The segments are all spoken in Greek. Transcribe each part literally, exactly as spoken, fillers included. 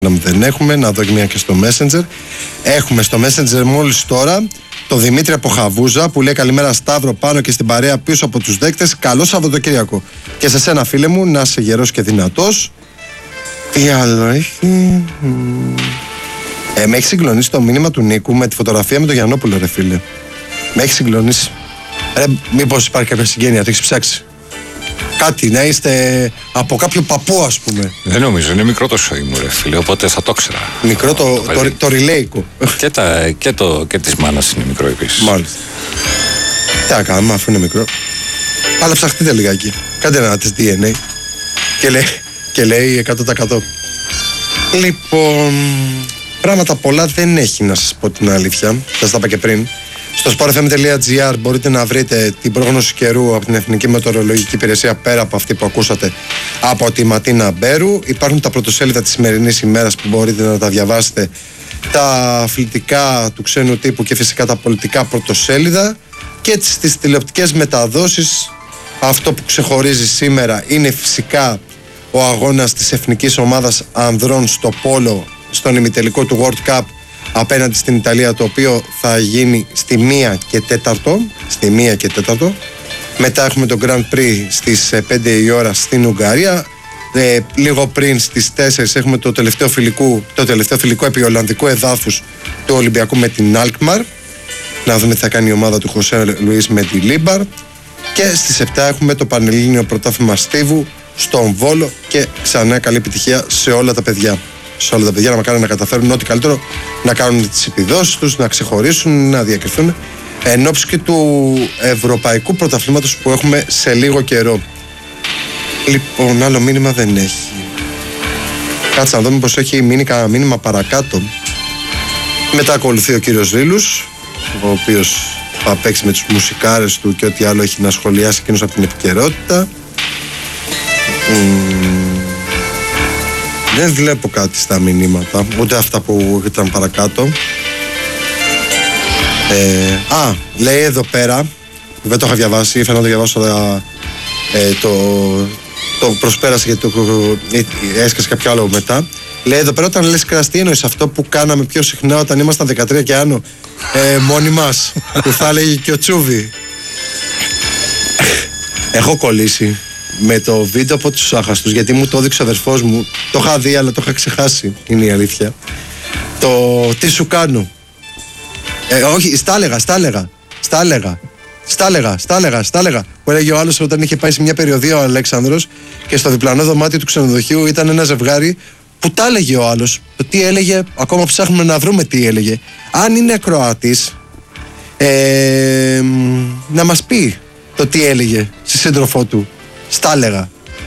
δεν έχουμε, να δω μια και στο Messenger. Έχουμε στο Messenger μόλις τώρα το Δημήτρη από Χαβούζα που λέει καλημέρα Σταύρο, πάνω και στην παρέα πίσω από τους δέκτες. Καλό Σαββατοκύριακο. Και σε σένα φίλε μου, να είσαι γερός και δυνατός. Τι άλλο έχει? Ε, με έχει συγκλονίσει το μήνυμα του Νίκου με τη φωτογραφία με τον Γιαννόπουλο, ρε φίλε. Με έχει συγκλονίσει. Ρε, μήπως υπάρχει κάποια συγγένεια, το έχεις ψάξει? Κάτι, να είστε από κάποιο παππού, ας πούμε. Δεν νομίζω, είναι μικρό το σόι μου, ρε φίλε, οπότε θα το ξέρα. Μικρό το, το, το, το ριλέικο. Και, τα, και, το, και της μάνας είναι μικρό επίσης. Μάλιστα. Τι να κάνουμε, αφού είναι μικρό. Αλλά ψαχτείτε λιγάκι. Κάντε ένα της ντι εν έι. Και λέει, και λέει εκατό τοις εκατό. Λοιπόν, πράγματα πολλά δεν έχει, να σας πω την αλήθεια. Σας τα είπα και πριν. Στο sport f m τελεία g r μπορείτε να βρείτε την πρόγνωση καιρού από την Εθνική Μετεωρολογική Υπηρεσία, πέρα από αυτή που ακούσατε από τη Ματίνα Μπέρου. Υπάρχουν τα πρωτοσέλιδα της σημερινής ημέρας που μπορείτε να τα διαβάσετε, τα αθλητικά του ξένου τύπου και φυσικά τα πολιτικά πρωτοσέλιδα. Και στις τηλεοπτικές μεταδόσεις αυτό που ξεχωρίζει σήμερα είναι φυσικά ο αγώνας της εθνικής ομάδας ανδρών στο πόλο στον ημιτελικό του World Cup απέναντι στην Ιταλία, το οποίο θα γίνει στη μία και τέταρτο. Στη μία και τέταρτο. Μετά έχουμε το Grand Prix στις πέντε η ώρα στην Ουγγαρία. Ε, λίγο πριν στις τέσσερις έχουμε το τελευταίο φιλικό, το τελευταίο φιλικό επί Ολλανδικού εδάφους του Ολυμπιακού με την Alkmaar. Να δούμε τι θα κάνει η ομάδα του Χωσέ Λουίς με τη Λίμπαρ. Και στις επτά έχουμε το Πανελλήνιο Πρωτάθλημα Στίβου στον Βόλο. Και ξανά καλή επιτυχία σε όλα τα παιδιά. Σε όλα τα παιδιά να μακάρι να καταφέρουν ό,τι καλύτερο, να κάνουν τις επιδόσεις τους, να ξεχωρίσουν, να διακριθούν εν ώψη και του Ευρωπαϊκού Πρωταθλήματος που έχουμε σε λίγο καιρό. Λοιπόν, άλλο μήνυμα δεν έχει. Κάτσε να δούμε πως έχει μείνει κανένα μήνυμα παρακάτω. Μετά ακολουθεί ο κύριος Ρήλους, ο οποίος θα παίξει με τους μουσικάρες του και ό,τι άλλο έχει να σχολιάσει εκείνος από την επικαιρότητα. Mm. Δεν βλέπω κάτι στα μηνύματα, ούτε αυτά που ήταν παρακάτω. Ε, α, λέει εδώ πέρα, δεν το είχα διαβάσει, ήθελα να το διαβάσω, ε, το, το προσπέρασε γιατί το έσκασε κάποιο άλλο μετά. Λέει εδώ πέρα, όταν λες κρας, τι εννοείς? Αυτό που κάναμε πιο συχνά όταν ήμασταν δεκατρία και άνω, ε, μόνοι μας, που θα έλεγε και ο Τσούβι. Έχω κολλήσει με το βίντεο από τους άχαστους, γιατί μου το έδειξε ο αδερφός μου. Το είχα δει αλλά το είχα ξεχάσει, είναι η αλήθεια. Το τι σου κάνω. ε, Όχι, στα έλεγα, στα έλεγα Στα έλεγα, στα έλεγα, στα έλεγα, στα έλεγα που έλεγε ο άλλος όταν είχε πάει σε μια περιοδία ο Αλέξανδρος και στο διπλανό δωμάτιο του ξενοδοχείου ήταν ένα ζευγάρι που τα έλεγε ο άλλος. Το τι έλεγε, ακόμα ψάχνουμε να βρούμε τι έλεγε. Αν είναι ακροάτης, ε, να μας πει το τι έλεγε στη σύντροφό του. Στα έλεγα.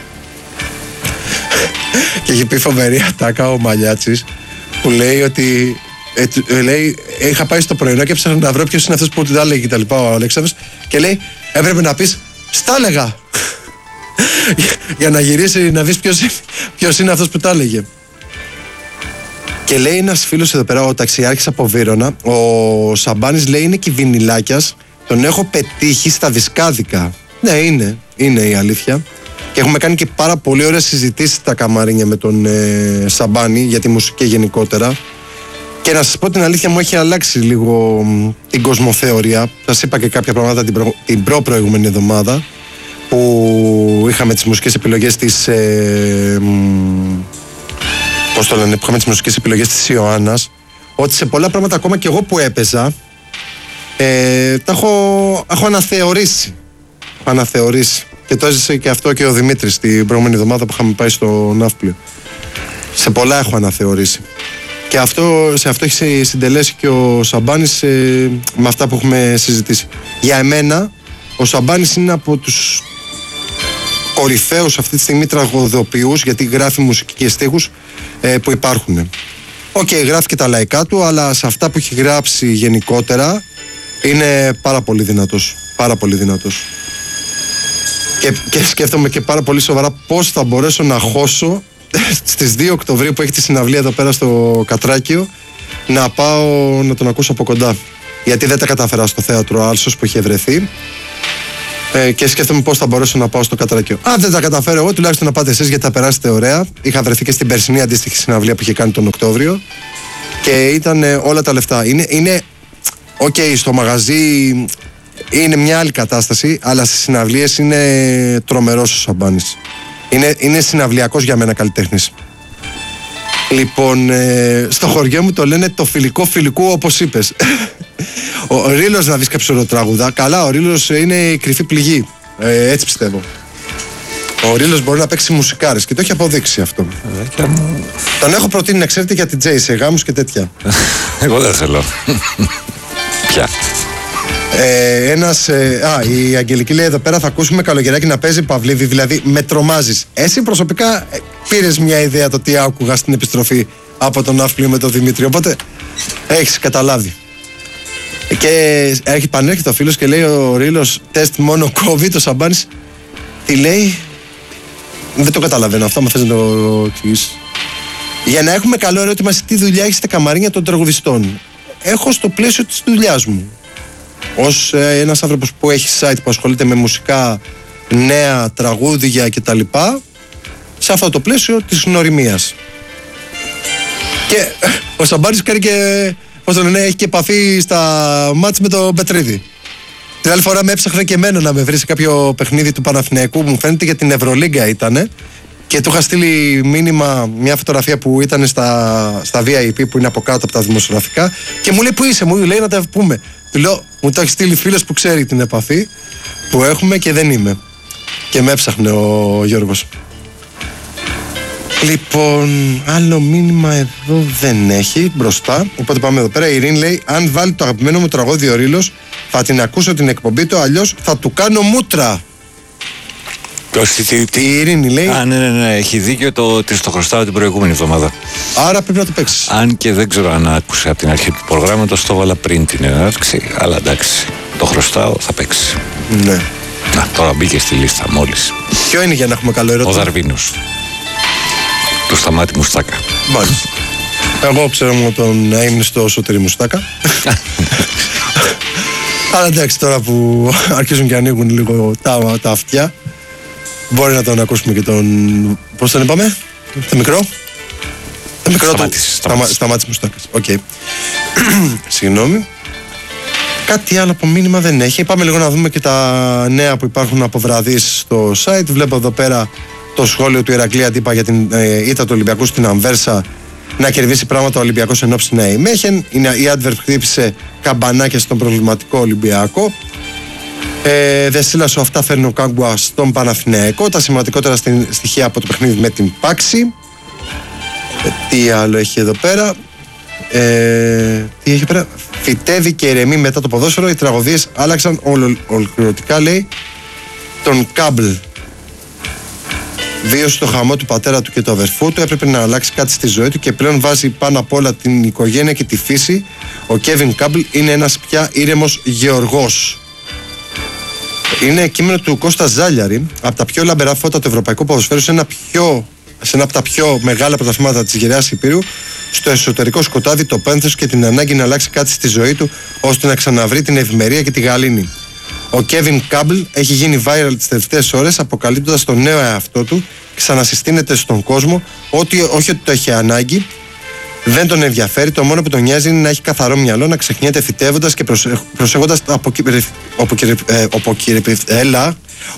Και έχει πει φοβερή ατάκα ο Μαλιάτσης που λέει ότι ε, λέει, είχα πάει στο πρωινό και ψάχνω να βρω ποιος είναι αυτός που τα έλεγε και τα λοιπά, ο Αλέξανδρος, και λέει έπρεπε να πεις στα έλεγα για να γυρίσει να δεις ποιος, ποιος είναι αυτός που τα έλεγε. Και λέει ένας φίλος εδώ πέρα, ο ταξιάρχης από Βύρωνα, ο Σαμπάνης, λέει είναι Κιβινιλάκιας, τον έχω πετύχει στα δισκάδικα. Ναι, είναι, είναι η αλήθεια. Και έχουμε κάνει και πάρα πολύ ωραίες συζητήσεις στα καμαρίνια με τον ε, Σαμπάνη για τη μουσική γενικότερα. Και να σας πω την αλήθεια, μου έχει αλλάξει λίγο μ, την κοσμοθεωρία. Σας είπα και κάποια πράγματα την, προ, την προ-προηγούμενη εβδομάδα που είχαμε τις μουσικές επιλογές της ε, μ, πώς το λένε, που είχαμε τις μουσικές επιλογές της Ιωάννας, ότι σε πολλά πράγματα ακόμα και εγώ που έπαιζα ε, τα έχω, έχω αναθεωρήσει. αναθεωρήσει. Και το έζησε και αυτό και ο Δημήτρης την προηγούμενη εβδομάδα που είχαμε πάει στο Ναύπλιο. Σε πολλά έχω αναθεωρήσει. Και αυτό, σε αυτό έχει συντελέσει και ο Σαμπάνης ε, με αυτά που έχουμε συζητήσει. Για εμένα, ο Σαμπάνης είναι από τους κορυφαίους αυτή τη στιγμή τραγωδοποιούς, γιατί γράφει μουσική και στίχους ε, που υπάρχουν. Οκ, okay, γράφει και τα λαϊκά του, αλλά σε αυτά που έχει γράψει γενικότερα είναι πάρα πολύ δυνατός. Πάρα πολύ δυνατός. Και, και σκέφτομαι και πάρα πολύ σοβαρά πώς θα μπορέσω να χώσω στις δύο Οκτωβρίου που έχει τη συναυλία εδώ πέρα στο Κατράκιο, να πάω να τον ακούσω από κοντά. Γιατί δεν τα κατάφερα στο θέατρο Άλσος που είχε βρεθεί. Ε, και σκέφτομαι πώς θα μπορέσω να πάω στο Κατρακιό. Αν δεν τα καταφέρω εγώ, τουλάχιστον να πάτε εσείς γιατί θα περάσετε ωραία. Είχα βρεθεί και στην περσινή αντίστοιχη συναυλία που είχε κάνει τον Οκτώβριο και ήταν ε, όλα τα λεφτά. Είναι, είναι οκ, okay, στο μαγαζί είναι μια άλλη κατάσταση, αλλά στις συναυλίες είναι τρομερός ο Σαμπάνης. Είναι, είναι συναυλιακός για μένα καλλιτέχνης. Λοιπόν, ε, στο χωριό μου το λένε το φιλικό φιλικού, όπως είπες. Ο, ο Ρήλος να δεις κάποιο τραγούδα. Καλά, ο Ρήλος είναι η κρυφή πληγή. Ε, έτσι πιστεύω. Ο Ρήλος μπορεί να παίξει μουσικάρες και το έχει αποδείξει αυτό. Μου... Τον έχω προτείνει να ξέρετε για την Τζέι σε γάμους και τέτοια. Εγώ δεν θέλω. Πια. Ε, ένας, ε, α, η Αγγελική λέει εδώ πέρα θα ακούσουμε καλογεράκι να παίζει Παυλίδη, δηλαδή με τρομάζεις. Εσύ προσωπικά ε, πήρες μια ιδέα το τι άκουγα στην επιστροφή από τον Ναύπλιο με τον Δημήτρη, οπότε έχεις καταλάβει. Και έχει πανέρχεται ο φίλος και λέει ο Ρήλος τεστ μόνο COVID, ο Σαμπάνης τι λέει, δεν το καταλαβαίνω αυτό, μα θες να το εξηγήσεις. Για να έχουμε καλό ερώτημα, τι δουλειά έχεις στα καμαρίνια των τραγουδιστών. Έχω στο πλαίσιο της δουλειάς μου. Ως ε, ένας άνθρωπος που έχει site που ασχολείται με μουσικά, νέα, τραγούδια κτλ. Σε αυτό το πλαίσιο της γνωριμίας. Και ε, ο Σαμπάνης κάνει και, πώς το λένε, έχει και επαφή στα μάτς με τον Πετρίδη. Την άλλη φορά με έψαχνε και εμένα να με βρει σε κάποιο παιχνίδι του Παναθηναϊκού, μου φαίνεται για την Ευρωλίγκα ήτανε. Και του είχα στείλει μήνυμα, μια φωτογραφία που ήταν στα, στα βι άι πι που είναι από κάτω από τα δημοσιογραφικά. Και μου λέει που είσαι, μου λέει να τα πούμε. Του λέω, μου το έχει στείλει φίλος που ξέρει την επαφή που έχουμε και δεν είμαι. Και με έψαχνε ο Γιώργος. Λοιπόν, άλλο μήνυμα εδώ δεν έχει μπροστά. Οπότε πάμε εδώ πέρα. Η Ειρήνη λέει: αν βάλει το αγαπημένο μου τραγούδι ο Ρήλος, θα την ακούσω την εκπομπή του, αλλιώς θα του κάνω μούτρα. Τι, τι, η Ειρήνη λέει. Α, ναι, ναι, ναι, έχει δίκιο το ότι στο χρωστάω την προηγούμενη εβδομάδα. Άρα πρέπει να το παίξεις. Αν και δεν ξέρω αν άκουσε από την αρχή του προγράμματος, το έβαλα πριν την έναρξη. Αλλά εντάξει, το χρωστάω, θα παίξει. Ναι. Να, τώρα μπήκε στη λίστα μόλις. Ποιο είναι για να έχουμε καλό ερώτημα? Ο Δαρβίνος. Του Σταμάτη Μουστάκα. Μάλιστα. Εγώ ξέρω μου τον έμεινε στο Σωτήρι Μουστάκα. Αλλά εντάξει, τώρα που αρχίζουν και ανοίγουν λίγο τα, τα αυτιά, μπορεί να τον ακούσουμε και τον. Πώς τον είπαμε, το μικρό. Το μικρό Σταμάτης, του. Σταμάτης, Σταμάτης Μουστάκας. Οκ. Okay. Συγγνώμη. Κάτι άλλο από μήνυμα δεν έχει. Πάμε λίγο να δούμε και τα νέα που υπάρχουν από βραδείς στο site. Βλέπω εδώ πέρα το σχόλιο του Ηρακλή Αντίπα για την ε, ήττα του Ολυμπιακού στην Αμβέρσα. Να κερδίσει πράγματα ο Ολυμπιακός εν ώψη Νέα Ημέχεν. Η Adverb χτύπησε καμπανάκια στον προβληματικό Ολυμπιακό. Ε, Δεσίλα σου αυτά φέρνει ο Κάγκουα στον Παναθηναϊκό. Τα σημαντικότερα στοιχεία από το παιχνίδι με την Πάξη. Ε, τι άλλο έχει εδώ πέρα. Ε, τι έχει πέρα. Φυτεύει και ηρεμεί μετά το ποδόσφαιρο. Οι τραγωδίες άλλαξαν ολοκληρωτικά, λέει, τον Κάμπλ. Βίωσε το χαμό του πατέρα του και του αδερφού του. Έπρεπε να αλλάξει κάτι στη ζωή του και πλέον βάζει πάνω απ' όλα την οικογένεια και τη φύση. Ο Κέβιν Κάμπλ είναι ένας πια ήρεμος γεωργός. Είναι κείμενο του Κώστα Ζάλιαρη. Από τα πιο λαμπερά φώτα του ευρωπαϊκού ποδοσφαίρου σε ένα, πιο, σε ένα από τα πιο μεγάλα πρωταθλήματα της γεραιάς Υπήρου, στο εσωτερικό σκοτάδι, το πένθος και την ανάγκη να αλλάξει κάτι στη ζωή του ώστε να ξαναβρει την ευημερία και τη γαλήνη. Ο Κέβιν Κάμπλ έχει γίνει viral τις τελευταίες ώρες, αποκαλύπτοντας τον νέο εαυτό του, ξανασυστήνεται στον κόσμο ότι όχι ότι το έχει ανάγκη, δεν τον ενδιαφέρει, το μόνο που τον νοιάζει είναι να έχει καθαρό μυαλό, να ξεχνιέται φυτεύοντας και προσέχοντας τα αποκυρεπιφτέλα,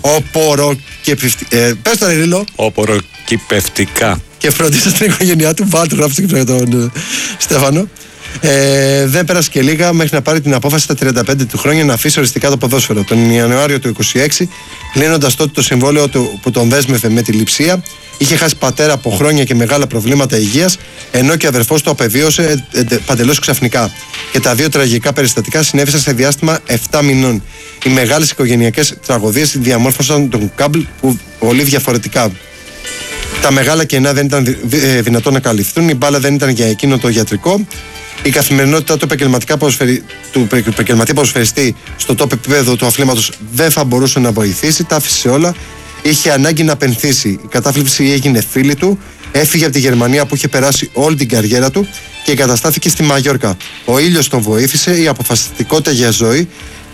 πες το ρε Ρίλο, οποροκυπευτικά και φροντίζει την οικογένειά του. Βάλτε το γράψτε και τον Στέφανο. Ε, δεν πέρασε και λίγα μέχρι να πάρει την απόφαση στα τριάντα πέντε του χρόνια να αφήσει οριστικά το ποδόσφαιρο. Τον Ιανουάριο του είκοσι έξι, λύνοντας τότε το συμβόλαιο του που τον δέσμευε με τη Λειψία, είχε χάσει πατέρα από χρόνια και μεγάλα προβλήματα υγείας, ενώ και ο αδερφός του απεβίωσε ε, ε, παντελώς ξαφνικά. Και τα δύο τραγικά περιστατικά συνέβησαν σε διάστημα επτά μηνών. Οι μεγάλες οικογενειακές τραγωδίες διαμόρφωσαν τον Κάμπλ που πολύ διαφορετικά. Τα μεγάλα κενά δεν ήταν δυνατόν να καλυφθούν, η μπάλα δεν ήταν για εκείνο το ιατρικό. Η καθημερινότητα του επαγγελματικά ποδοσφαιρι... του επαγγελματία ποδοσφαιριστή στο top επίπεδο του αθλήματος δεν θα μπορούσε να βοηθήσει, τα άφησε όλα. Είχε ανάγκη να πενθήσει. Η κατάθλιψη έγινε φίλη του, έφυγε από τη Γερμανία που είχε περάσει όλη την καριέρα του και εγκαταστάθηκε στη Μαγιόρκα. Ο ήλιος τον βοήθησε, η αποφασιστικότητα για ζωή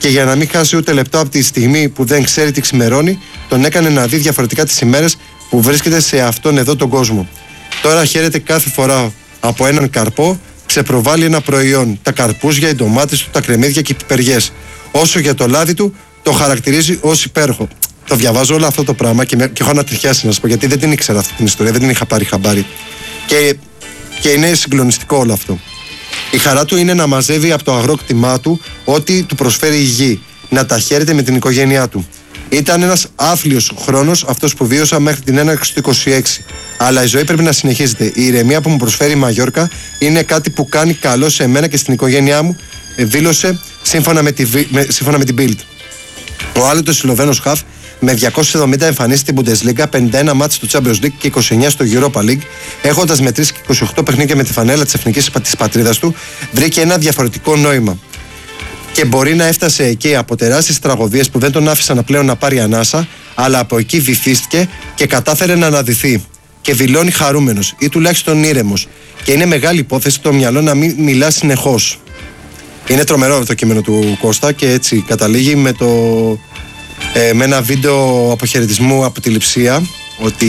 Και για να μην χάσει ούτε λεπτό από τη στιγμή που δεν ξέρει τι ξημερώνει, τον έκανε να δει διαφορετικά τις ημέρες που βρίσκεται σε αυτόν εδώ τον κόσμο. Τώρα χαίρεται κάθε φορά από έναν καρπό, ξεπροβάλλει ένα προϊόν. Τα καρπούζια, οι ντομάτες του, τα κρεμμύδια και οι πιπεριές. Όσο για το λάδι του, το χαρακτηρίζει ως υπέροχο. Το διαβάζω όλο αυτό το πράγμα και, με, και έχω ανατριχιάσει να σου πω, γιατί δεν την ήξερα αυτή την ιστορία, δεν την είχα πάρει χαμπάρι. Και, και είναι συγκλονιστικό όλο αυτό. Η χαρά του είναι να μαζεύει από το αγρόκτημά του ό,τι του προσφέρει η γη, να τα χαίρεται με την οικογένειά του. Ήταν ένας άθλιος χρόνος αυτός που βίωσα μέχρι την έναρξη του είκοσι έξι. Αλλά η ζωή πρέπει να συνεχίζεται. Η ηρεμία που μου προσφέρει η Μαγιόρκα είναι κάτι που κάνει καλό σε μένα και στην οικογένειά μου, δήλωσε σύμφωνα με, τη, με, σύμφωνα με την Bild. Ο άλλοτε Σλοβαίνος χαφ με διακόσιες εβδομήντα εμφανίσεις στην Bundesliga, πενήντα ένα μάτς του Champions League και είκοσι εννέα στο Europa League, έχοντας μετρήσει και είκοσι οκτώ παιχνίδια με τη φανέλα της εθνικής της πατρίδας του, βρήκε ένα διαφορετικό νόημα. Και μπορεί να έφτασε εκεί από τεράστιες τραγωδίες που δεν τον άφησαν πλέον να πάρει ανάσα, αλλά από εκεί βυθίστηκε και κατάφερε να αναδυθεί. Και δηλώνει χαρούμενος ή τουλάχιστον ήρεμος. Και είναι μεγάλη υπόθεση το μυαλό να μην μιλά συνεχώς. Είναι τρομερό το κείμενο του Κώστα και έτσι καταλήγει με, το, ε, με ένα βίντεο αποχαιρετισμού από τη Λειψία, ότι,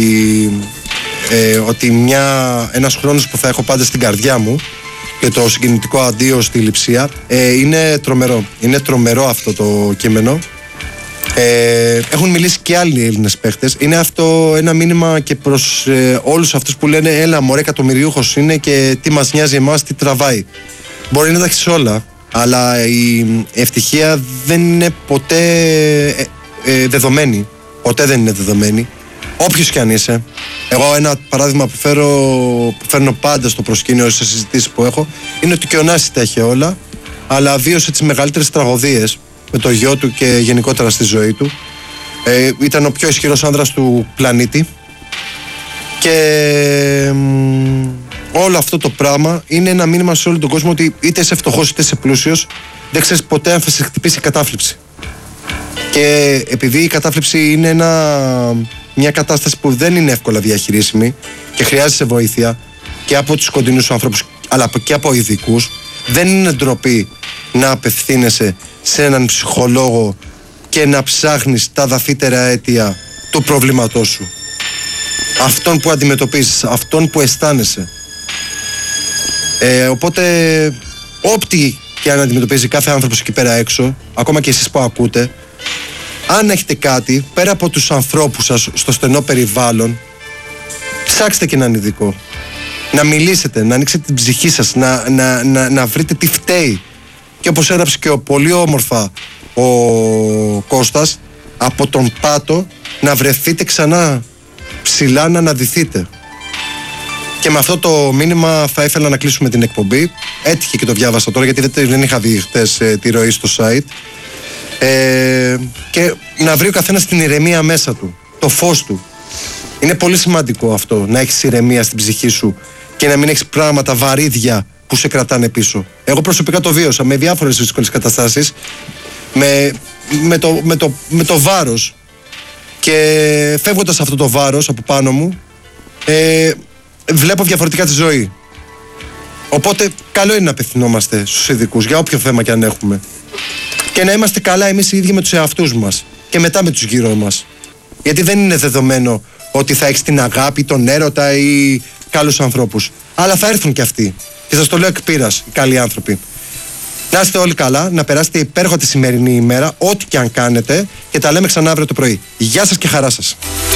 ε, ότι μια, ένας χρόνος που θα έχω πάντα στην καρδιά μου και το συγκινητικό αντίο στη Λειψία, ε, είναι τρομερό. Είναι τρομερό αυτό το κείμενο. Ε, έχουν μιλήσει και άλλοι Έλληνες παίχτες. Είναι αυτό ένα μήνυμα και προς ε, όλους αυτούς που λένε έλα μωρέ εκατομμυριούχος είναι και τι μας νοιάζει εμάς, τι τραβάει. Μπορεί να τα έχεις όλα, αλλά η ευτυχία δεν είναι ποτέ ε, ε, δεδομένη. Ποτέ δεν είναι δεδομένη. Όποιος κι αν είσαι. Εγώ ένα παράδειγμα που, φέρω, που φέρνω πάντα στο προσκήνιο σε συζητήσεις που έχω είναι ότι και ο Νάσης τα έχει όλα, αλλά βίωσε τις μεγαλύτερες τραγωδίες με το γιο του και γενικότερα στη ζωή του. Ε, ήταν ο πιο ισχυρός άνδρας του πλανήτη και μ, όλο αυτό το πράγμα είναι ένα μήνυμα σε όλο τον κόσμο ότι είτε είσαι φτωχός είτε είσαι πλούσιος, δεν ξέρεις ποτέ αν θα σε χτυπήσει η κατάθλιψη. Και επειδή η κατάθλιψη είναι ένα, μια κατάσταση που δεν είναι εύκολα διαχειρίσιμη και χρειάζεσαι βοήθεια και από τους κοντινούς ανθρώπους αλλά και από ειδικούς, δεν είναι ντροπή να απευθύνεσαι σε έναν ψυχολόγο και να ψάχνεις τα βαθύτερα αίτια του προβλήματός σου, αυτόν που αντιμετωπίζεις, αυτόν που αισθάνεσαι. Ε, οπότε όπτι και αν αντιμετωπίζει κάθε άνθρωπος εκεί πέρα έξω, ακόμα και εσείς που ακούτε, αν έχετε κάτι πέρα από τους ανθρώπους σας στο στενό περιβάλλον, ψάξτε και έναν ειδικό, να μιλήσετε, να ανοίξετε την ψυχή σας, να, να, να, να βρείτε τι φταίει. Και όπως έγραψε και ο πολύ όμορφα ο Κώστας, από τον πάτο να βρεθείτε ξανά ψηλά, να αναδυθείτε. Και με αυτό το μήνυμα θα ήθελα να κλείσουμε την εκπομπή. Έτυχε και το διάβασα τώρα, γιατί δεν είχα δει χτες ε, τη ροή στο site. Ε, και να βρει ο καθένας την ηρεμία μέσα του, το φως του. Είναι πολύ σημαντικό αυτό, να έχεις ηρεμία στην ψυχή σου και να μην έχεις πράγματα βαρύδια που σε κρατάνε πίσω. Εγώ προσωπικά το βίωσα με διάφορες δύσκολες καταστάσεις, με, με, το, με, το, με το βάρος, και φεύγοντας αυτό το βάρος από πάνω μου, ε, βλέπω διαφορετικά τη ζωή. Οπότε καλό είναι να απευθυνόμαστε στους ειδικούς για όποιο θέμα και αν έχουμε, και να είμαστε καλά εμείς οι ίδιοι με τους εαυτούς μας και μετά με τους γύρω μας. Γιατί δεν είναι δεδομένο ότι θα έχεις την αγάπη, τον έρωτα ή καλούς ανθρώπους, αλλά θα έρθουν και αυτοί. Και σας το λέω εκ πείρας, οι καλοί άνθρωποι. Να είστε όλοι καλά, να περάσετε υπέροχα τη σημερινή ημέρα, ό,τι και αν κάνετε, και τα λέμε ξανά αύριο το πρωί. Γεια σας και χαρά σας.